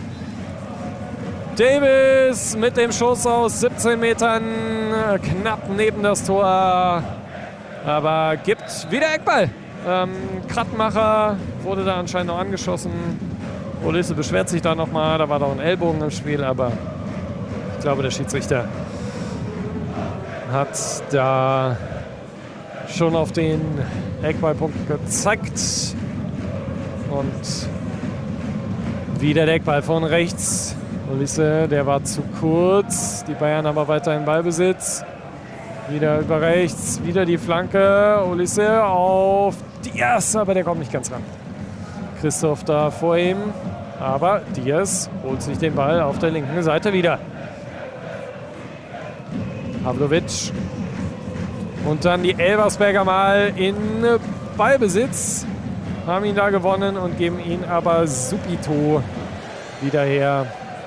Speaker 1: Davis mit dem Schuss aus siebzehn Metern, knapp neben das Tor. Aber gibt wieder Eckball. Ähm, Krattenmacher wurde da anscheinend noch angeschossen. Olise beschwert sich da nochmal, da war doch ein Ellbogen im Spiel, aber ich glaube, der Schiedsrichter hat da schon auf den Eckballpunkt gezeigt. Und wieder der Eckball von rechts. Olise, der war zu kurz. Die Bayern aber weiter in Ballbesitz. Wieder über rechts, wieder die Flanke. Olise auf Diaz, aber der kommt nicht ganz ran. Christoph da vor ihm, aber Diaz holt sich den Ball auf der linken Seite wieder. Pavlovic. Und dann die Elversberger mal in Ballbesitz. Haben ihn da gewonnen und geben ihn aber subito wieder her.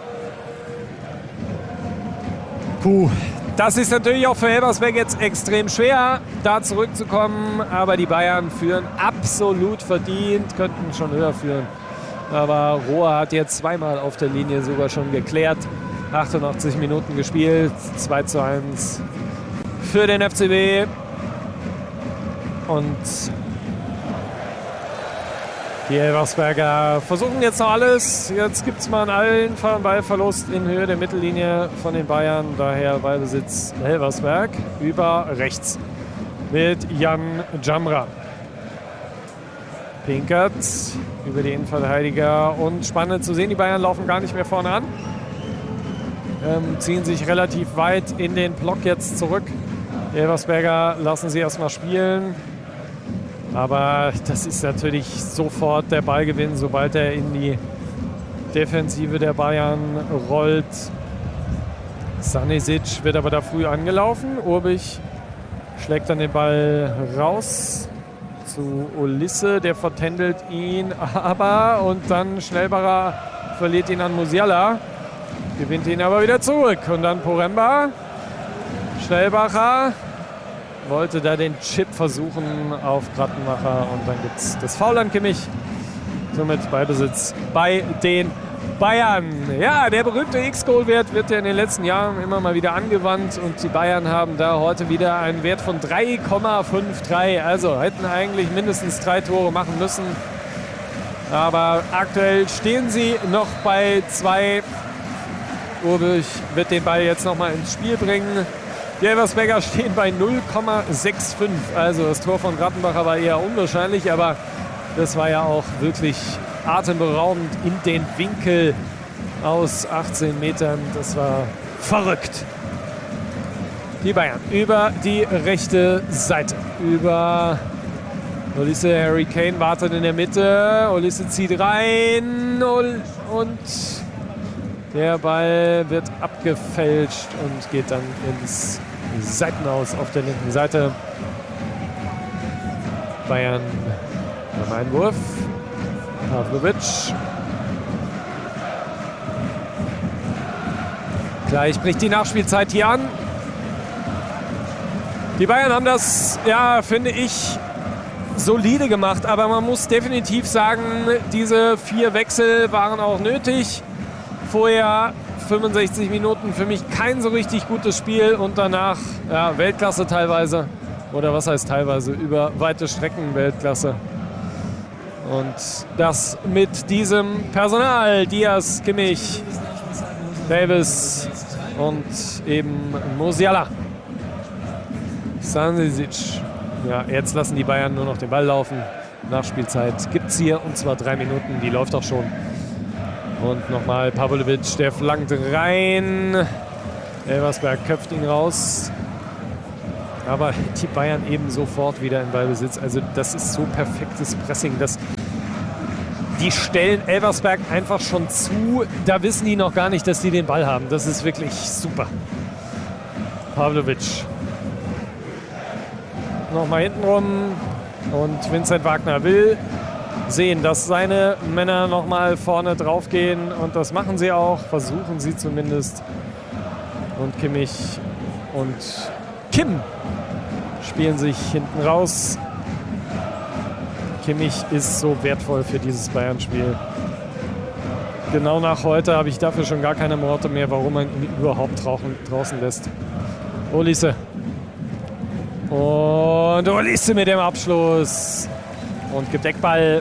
Speaker 1: Puh. Das ist natürlich auch für Elversberg jetzt extrem schwer, da zurückzukommen. Aber die Bayern führen absolut verdient, könnten schon höher führen. Aber Rohr hat jetzt zweimal auf der Linie sogar schon geklärt. achtundachtzig Minuten gespielt, zwei zu eins für den F C B. Und die Elversberger versuchen jetzt noch alles. Jetzt gibt es mal einen Ballverlust in Höhe der Mittellinie von den Bayern. Daher Ballbesitz Elversberg über rechts mit Jan Jamra. Pinkert über die Innenverteidiger. Und spannend zu sehen, die Bayern laufen gar nicht mehr vorne an. Ähm, ziehen sich relativ weit in den Block jetzt zurück. Die Elversberger lassen sie erstmal spielen. Aber das ist natürlich sofort der Ballgewinn, sobald er in die Defensive der Bayern rollt. Stanisic wird aber da früh angelaufen. Urbich schlägt dann den Ball raus zu Olise, der vertändelt ihn aber. Und dann Schnellbacher verliert ihn an Musiala, gewinnt ihn aber wieder zurück. Und dann Poremba, Schnellbacher. Wollte da den Chip versuchen auf Krattenmacher und dann gibt es das Foul an Kimmich. Somit Ballbesitz bei den Bayern. Ja, der berühmte X-Goal-Wert wird ja in den letzten Jahren immer mal wieder angewandt und die Bayern haben da heute wieder einen Wert von drei Komma dreiundfünfzig. Also hätten eigentlich mindestens drei Tore machen müssen. Aber aktuell stehen sie noch bei zwei. Urbich wird den Ball jetzt nochmal ins Spiel bringen. Die Elversberger stehen bei null Komma fünfundsechzig. Also das Tor von Krattenmacher war eher unwahrscheinlich, aber das war ja auch wirklich atemberaubend in den Winkel aus achtzehn Metern. Das war verrückt. Die Bayern über die rechte Seite. Über Olise, Harry Kane wartet in der Mitte. Olise zieht rein und der Ball wird abgefälscht und geht dann ins Seitenaus auf der linken Seite. Bayern beim Einwurf. Pavlovic. Gleich bricht die Nachspielzeit hier an. Die Bayern haben das, ja, finde ich, solide gemacht. Aber man muss definitiv sagen, diese vier Wechsel waren auch nötig. Vorher fünfundsechzig Minuten für mich kein so richtig gutes Spiel und danach ja, Weltklasse teilweise. Oder was heißt teilweise? Über weite Strecken Weltklasse. Und das mit diesem Personal. Diaz, Kimmich, Davis und eben Musiala. Stanisic. Ja, jetzt lassen die Bayern nur noch den Ball laufen. Nachspielzeit gibt es hier und zwar drei Minuten. Die läuft auch schon. Und nochmal Pavlovic, der flankt rein. Elversberg köpft ihn raus. Aber die Bayern eben sofort wieder in Ballbesitz. Also das ist so perfektes Pressing. Das die stellen Elversberg einfach schon zu. Da wissen die noch gar nicht, dass die den Ball haben. Das ist wirklich super. Pavlovic. Nochmal hinten rum. Und Vincent Wagner will sehen, dass seine Männer nochmal vorne drauf gehen. Und das machen sie auch. Versuchen sie zumindest. Und Kimmich und Kim spielen sich hinten raus. Kimmich ist so wertvoll für dieses Bayern-Spiel. Genau nach heute habe ich dafür schon gar keine Worte mehr, warum man ihn überhaupt draußen lässt. Olise. Und Olise mit dem Abschluss. Und gibt Eckball.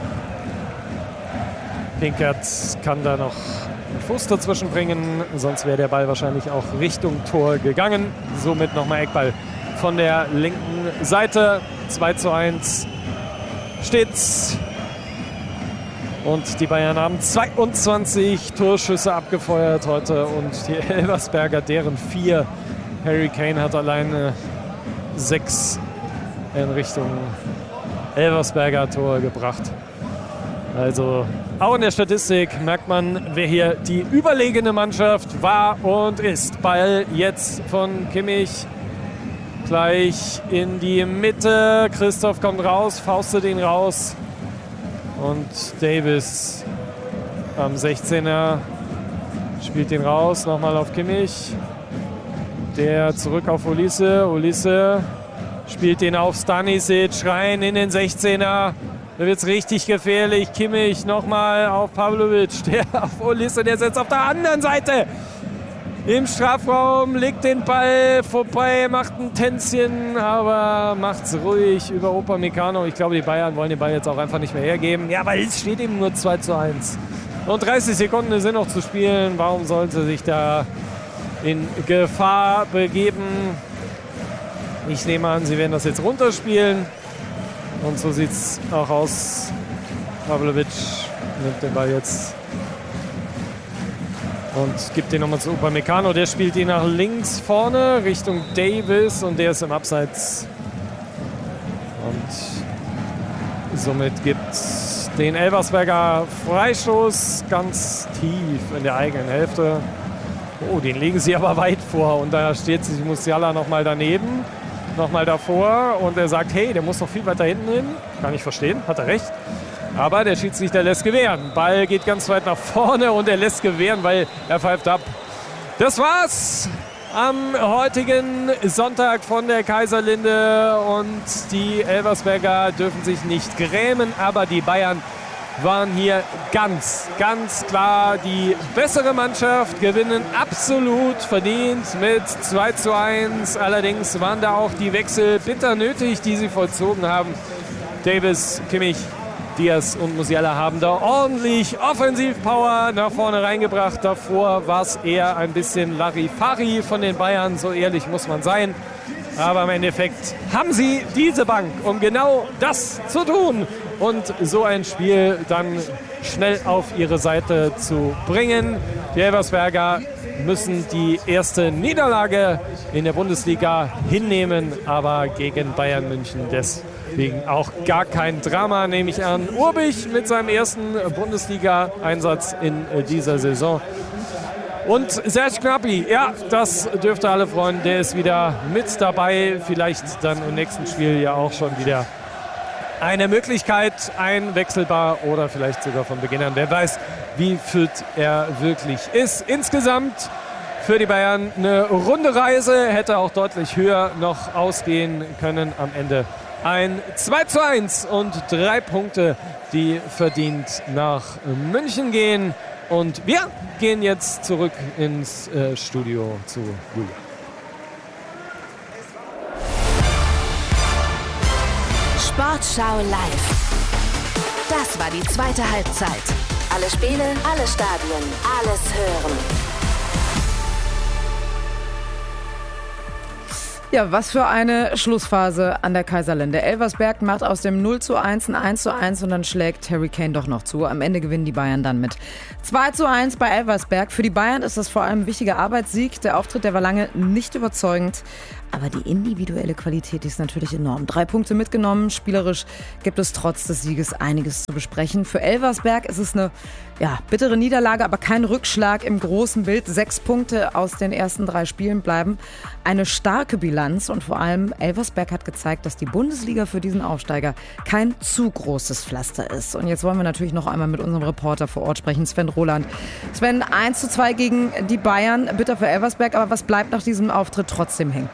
Speaker 1: Pinkert kann da noch einen Fuß dazwischen bringen. Sonst wäre der Ball wahrscheinlich auch Richtung Tor gegangen. Somit nochmal Eckball von der linken Seite. zwei zu eins steht's. Und die Bayern haben zweiundzwanzig Torschüsse abgefeuert heute. Und die Elversberger, deren vier. Harry Kane hat alleine sechs in Richtung Elversberger Tor gebracht. Also auch in der Statistik merkt man, wer hier die überlegene Mannschaft war und ist. Ball jetzt von Kimmich gleich in die Mitte. Christoph kommt raus, faustet ihn raus. Und Davis am sechzehner spielt ihn raus. Nochmal auf Kimmich. Der zurück auf Olise. Olise spielt den auf Stanisic rein in den sechzehner. Da wird es richtig gefährlich. Kimmich nochmal auf Pavlovic. Der auf Olise, der setzt auf der anderen Seite. Im Strafraum, legt den Ball vorbei, macht ein Tänzchen, aber macht es ruhig über Upamecano. Ich glaube, die Bayern wollen den Ball jetzt auch einfach nicht mehr hergeben. Ja, weil es steht eben nur zwei zu eins. Und dreißig Sekunden sind noch zu spielen. Warum sollte sich da in Gefahr begeben? Ich nehme an, sie werden das jetzt runterspielen. Und so sieht es auch aus. Pavlovic nimmt den Ball jetzt und gibt den nochmal zu Upamecano. Der spielt ihn nach links vorne Richtung Davis und der ist im Abseits. Und somit gibt es den Elversberger Freistoß ganz tief in der eigenen Hälfte. Oh, den legen sie aber weit vor und da steht sich Musiala nochmal daneben. Nochmal davor und er sagt, hey, der muss noch viel weiter hinten hin. Kann ich verstehen, hat er recht. Aber der Schiedsrichter lässt gewähren. Ball geht ganz weit nach vorne und er lässt gewähren, weil er pfeift ab. Das war's am heutigen Sonntag von der Kaiserlinde und die Elversberger dürfen sich nicht grämen, aber die Bayern waren hier ganz, ganz klar die bessere Mannschaft, gewinnen absolut verdient mit zwei zu eins. Allerdings waren da auch die Wechsel bitter nötig, die sie vollzogen haben. Davis, Kimmich, Diaz und Musiala haben da ordentlich Offensivpower nach vorne reingebracht. Davor war es eher ein bisschen Larifari von den Bayern, so ehrlich muss man sein. Aber im Endeffekt haben sie diese Bank, um genau das zu tun und so ein Spiel dann schnell auf ihre Seite zu bringen. Die Elversberger müssen die erste Niederlage in der Bundesliga hinnehmen, aber gegen Bayern München deswegen auch gar kein Drama, nehme ich an. Urbich mit seinem ersten Bundesliga-Einsatz in dieser Saison. Und Serge Gnabry, ja, das dürfte alle freuen. Der ist wieder mit dabei. Vielleicht dann im nächsten Spiel ja auch schon wieder eine Möglichkeit, einwechselbar oder vielleicht sogar von Beginn an. Wer weiß, wie fit er wirklich ist. Insgesamt für die Bayern eine runde Reise. Hätte auch deutlich höher noch ausgehen können am Ende. Ein zwei zu eins und drei Punkte, die verdient nach München gehen. Und wir gehen jetzt zurück ins äh, Studio zu Julia.
Speaker 2: Sportschau live. Das war die zweite Halbzeit. Alle Spiele, alle Stadien, alles hören.
Speaker 3: Ja, was für eine Schlussphase an der Kaiserlinde. Elversberg macht aus dem null zu eins ein eins zu eins und dann schlägt Harry Kane doch noch zu. Am Ende gewinnen die Bayern dann mit zwei zu eins bei Elversberg. Für die Bayern ist das vor allem ein wichtiger Arbeitssieg. Der Auftritt, der war lange nicht überzeugend. Aber die individuelle Qualität ist natürlich enorm. Drei Punkte mitgenommen. Spielerisch gibt es trotz des Sieges einiges zu besprechen. Für Elversberg ist es eine ja, bittere Niederlage, aber kein Rückschlag im großen Bild. Sechs Punkte aus den ersten drei Spielen bleiben eine starke Bilanz. Und vor allem Elversberg hat gezeigt, dass die Bundesliga für diesen Aufsteiger kein zu großes Pflaster ist. Und jetzt wollen wir natürlich noch einmal mit unserem Reporter vor Ort sprechen, Sven Roland. Sven, eins zu zwei gegen die Bayern. Bitter für Elversberg, aber was bleibt nach diesem Auftritt trotzdem hängen?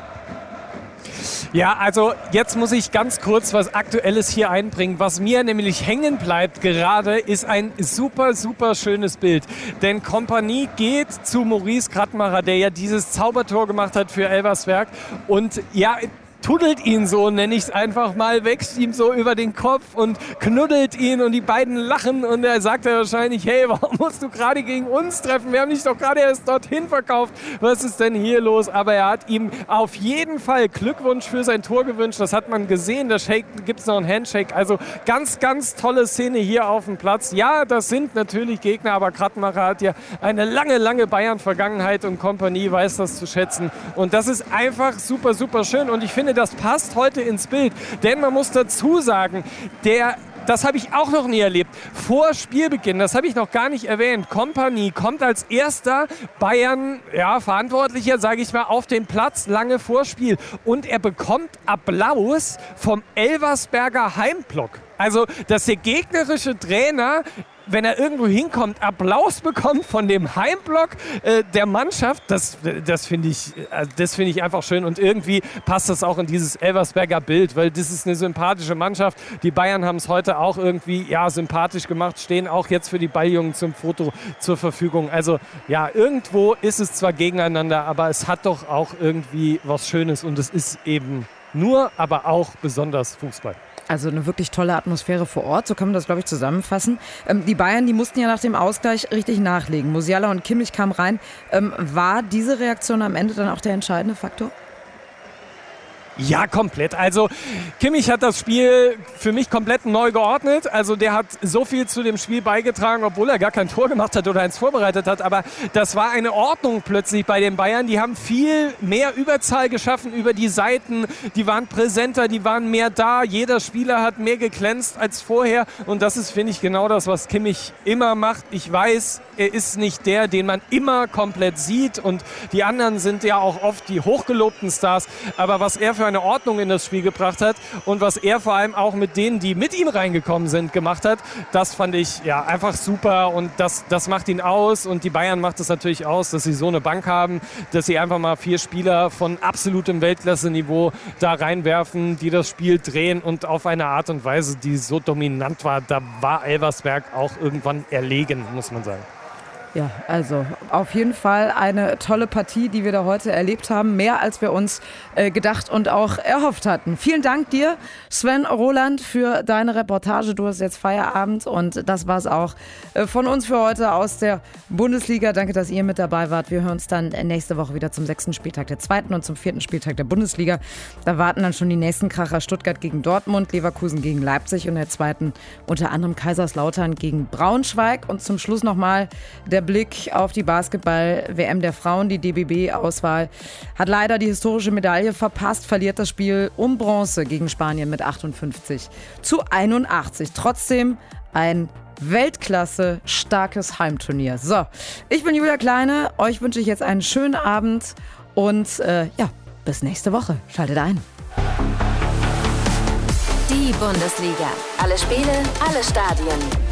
Speaker 1: Ja, also jetzt muss ich ganz kurz was Aktuelles hier einbringen. Was mir nämlich hängen bleibt gerade, ist ein super, super schönes Bild. Denn Kompanie geht zu Maurice Krattmacher, der ja dieses Zaubertor gemacht hat für Elversberg. Und ja, tuddelt ihn so, nenne ich es einfach mal, wächst ihm so über den Kopf und knuddelt ihn und die beiden lachen und er sagt ja wahrscheinlich, hey, warum musst du gerade gegen uns treffen? Wir haben dich doch gerade erst dorthin verkauft. Was ist denn hier los? Aber er hat ihm auf jeden Fall Glückwunsch für sein Tor gewünscht. Das hat man gesehen. Da gibt es noch einen Handshake. Also ganz, ganz tolle Szene hier auf dem Platz. Ja, das sind natürlich Gegner, aber Krattmacher hat ja eine lange, lange Bayern-Vergangenheit und Kompanie weiß das zu schätzen. Und das ist einfach super, super schön. Und ich finde, das passt heute ins Bild, denn man muss dazu sagen, der, das habe ich auch noch nie erlebt, vor Spielbeginn, das habe ich noch gar nicht erwähnt, Kompanie kommt als erster Bayern, ja, Verantwortlicher, sage ich mal, auf den Platz, lange Vorspiel und er bekommt Applaus vom Elversberger Heimblock. Also, dass der gegnerische Trainer, wenn er irgendwo hinkommt, Applaus bekommt von dem Heimblock äh, der Mannschaft, das, das finde ich, äh, das finde ich einfach schön und irgendwie passt das auch in dieses Elversberger Bild, weil das ist eine sympathische Mannschaft. Die Bayern haben es heute auch irgendwie ja, sympathisch gemacht, stehen auch jetzt für die Balljungen zum Foto zur Verfügung. Also ja, irgendwo ist es zwar gegeneinander, aber es hat doch auch irgendwie was Schönes und es ist eben nur, aber auch besonders Fußball.
Speaker 3: Also eine wirklich tolle Atmosphäre vor Ort, so kann man das, glaube ich, zusammenfassen. Ähm, die Bayern, die mussten ja nach dem Ausgleich richtig nachlegen. Musiala und Kimmich kamen rein. Ähm, war diese Reaktion am Ende dann auch der entscheidende Faktor?
Speaker 1: Ja, komplett. Also Kimmich hat das Spiel für mich komplett neu geordnet. Also der hat so viel zu dem Spiel beigetragen, obwohl er gar kein Tor gemacht hat oder eins vorbereitet hat. Aber das war eine Ordnung plötzlich bei den Bayern. Die haben viel mehr Überzahl geschaffen über die Seiten. Die waren präsenter, die waren mehr da. Jeder Spieler hat mehr geglänzt als vorher. Und das ist, finde ich, genau das, was Kimmich immer macht. Ich weiß, er ist nicht der, den man immer komplett sieht. Und die anderen sind ja auch oft die hochgelobten Stars. Aber was er für eine Ordnung in das Spiel gebracht hat und was er vor allem auch mit denen, die mit ihm reingekommen sind, gemacht hat, das fand ich ja einfach super und das, das macht ihn aus und die Bayern macht es natürlich aus, dass sie so eine Bank haben, dass sie einfach mal vier Spieler von absolutem Weltklasse-Niveau da reinwerfen, die das Spiel drehen und auf eine Art und Weise, die so dominant war, da war Elversberg auch irgendwann erlegen, muss man sagen.
Speaker 3: Ja, also auf jeden Fall eine tolle Partie, die wir da heute erlebt haben. Mehr als wir uns äh, gedacht und auch erhofft hatten. Vielen Dank dir, Sven Roland, für deine Reportage. Du hast jetzt Feierabend und das war's auch äh, von uns für heute aus der Bundesliga. Danke, dass ihr mit dabei wart. Wir hören uns dann nächste Woche wieder zum sechsten Spieltag der zweiten und zum vierten Spieltag der Bundesliga. Da warten dann schon die nächsten Kracher: Stuttgart gegen Dortmund, Leverkusen gegen Leipzig und der zweiten unter anderem Kaiserslautern gegen Braunschweig. Und zum Schluss nochmal der Blick auf die Basketball-W M der Frauen. Die D B B-Auswahl hat leider die historische Medaille verpasst, verliert das Spiel um Bronze gegen Spanien mit achtundfünfzig zu einundachtzig. Trotzdem ein Weltklasse starkes Heimturnier. So, ich bin Julia Kleine. Euch wünsche ich jetzt einen schönen Abend und äh, ja, bis nächste Woche. Schaltet ein.
Speaker 2: Die Bundesliga. Alle Spiele, alle Stadien.